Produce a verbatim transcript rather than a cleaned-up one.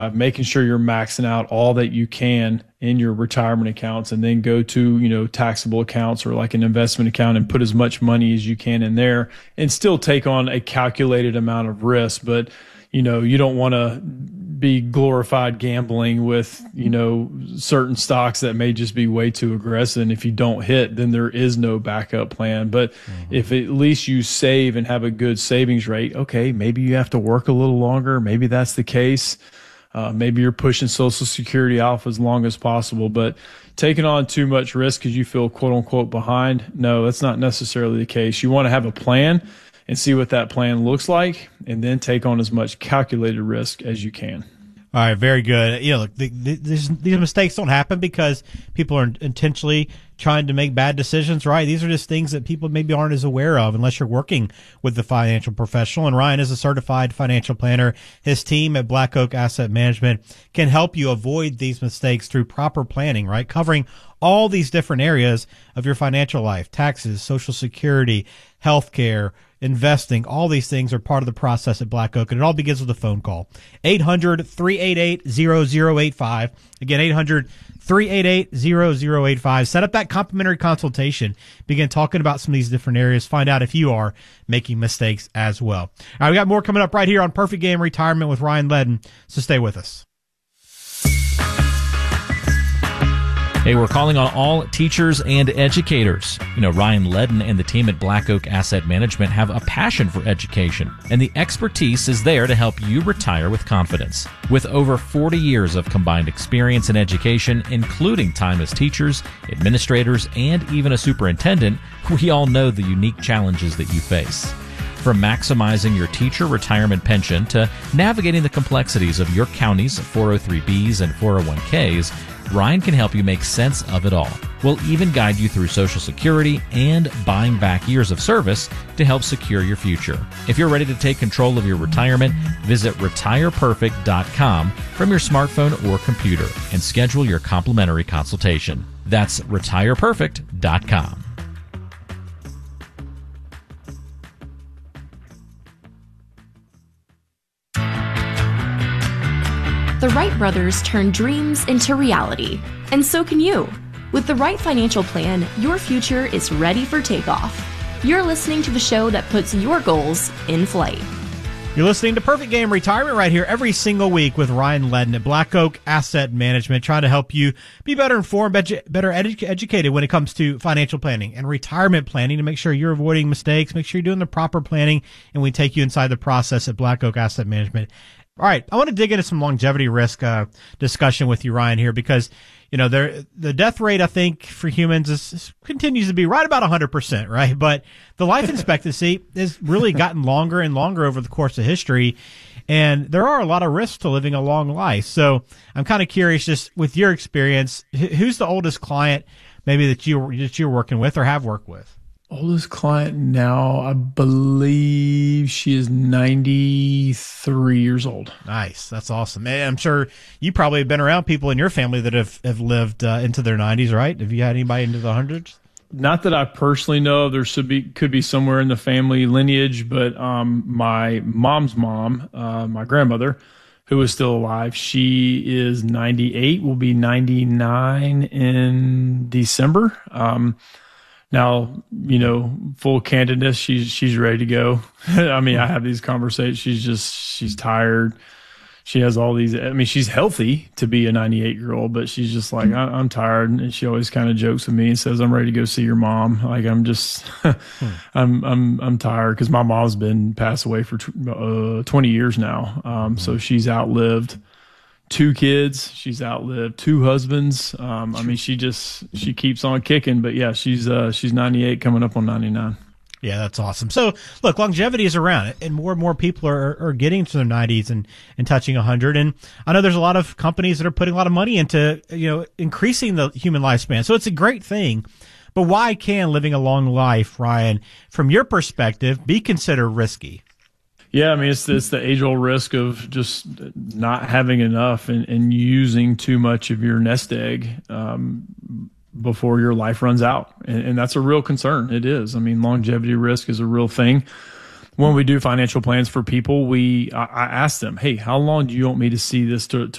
making sure you're maxing out all that you can in your retirement accounts, and then go to, you know, taxable accounts or like an investment account and put as much money as you can in there and still take on a calculated amount of risk. But, you know, you don't want to be glorified gambling with, you know, certain stocks that may just be way too aggressive. And if you don't hit, then there is no backup plan. But mm-hmm. if at least you save and have a good savings rate, okay, maybe you have to work a little longer. Maybe that's the case. Uh, maybe you're pushing Social Security off as long as possible, but taking on too much risk because you feel quote unquote behind, no, that's not necessarily the case. You want to have a plan and see what that plan looks like, and then take on as much calculated risk as you can. All right, very good. You know, look, the, the, these, these mistakes don't happen because people are intentionally trying to make bad decisions, right? These are just things that people maybe aren't as aware of unless you're working with the financial professional. And Ryan is a certified financial planner. His team at Black Oak Asset Management can help you avoid these mistakes through proper planning, right? Covering all these different areas of your financial life: taxes, Social Security, healthcare, investing. All these things are part of the process at Black Oak, and it all begins with a phone call. eight hundred, three eight eight, zero zero eight five. Again, eight hundred, three eight eight, zero zero eight five. Set up that complimentary consultation. Begin talking about some of these different areas. Find out if you are making mistakes as well. All right, we got more coming up right here on Perfect Game Retirement with Ryan Ledden, so stay with us. Hey, we're calling on all teachers and educators. You know, Ryan Ledden and the team at Black Oak Asset Management have a passion for education, and the expertise is there to help you retire with confidence. With over forty years of combined experience in education, including time as teachers, administrators, and even a superintendent, we all know the unique challenges that you face. From maximizing your teacher retirement pension to navigating the complexities of your county's four oh three B's and four oh one K's, Ryan can help you make sense of it all. We'll even guide you through Social Security and buying back years of service to help secure your future. If you're ready to take control of your retirement, visit retire perfect dot com from your smartphone or computer and schedule your complimentary consultation. That's retire perfect dot com. The Wright brothers turned dreams into reality, and so can you. With the right financial plan, your future is ready for takeoff. You're listening to the show that puts your goals in flight. You're listening to Perfect Game Retirement right here every single week with Ryan Ledden at Black Oak Asset Management, trying to help you be better informed, edu- better edu- educated when it comes to financial planning and retirement planning to make sure you're avoiding mistakes, make sure you're doing the proper planning, and we take you inside the process at Black Oak Asset Management. All right, I want to dig into some longevity risk uh, discussion with you, Ryan, here, because you know there the death rate, I think, for humans is, is continues to be right about one hundred percent, right? But the life expectancy has really gotten longer and longer over the course of history, and there are a lot of risks to living a long life. So I'm kind of curious, just with your experience, who's the oldest client maybe that you that you're working with or have worked with? Oldest client now, I believe she is ninety-three years old. Nice. That's awesome. And I'm sure you probably have been around people in your family that have, have lived uh, into their nineties, right? Have you had anybody into the hundreds? Not that I personally know. There should be, could be somewhere in the family lineage, but um, my mom's mom, uh, my grandmother, who is still alive, she is ninety-eight, will be ninety-nine in December. Um Now, you know, full candidness, she's she's ready to go. I mean, I have these conversations. She's just she's tired. She has all these. I mean, she's healthy to be a ninety-eight year old, but she's just like, I, I'm tired. And she always kind of jokes with me and says, "I'm ready to go see your mom." Like I'm just, I'm I'm I'm tired because my mom's been passed away for uh, twenty years now. Um, so she's outlived two kids. She's outlived two husbands. Um, I mean, she just, she keeps on kicking, but yeah, she's, uh, she's ninety-eight coming up on ninety-nine. Yeah, that's awesome. So look, longevity is around, and more and more people are, are getting to their nineties and, and touching a hundred. And I know there's a lot of companies that are putting a lot of money into, you know, increasing the human lifespan. So it's a great thing. But why can living a long life, Ryan, from your perspective, be considered risky? Yeah, I mean, it's, it's the age-old risk of just not having enough and, and using too much of your nest egg um, before your life runs out. And, and that's a real concern. It is. I mean, longevity risk is a real thing. when we do financial plans for people, we I, I ask them, hey, how long do you want me to see this to, to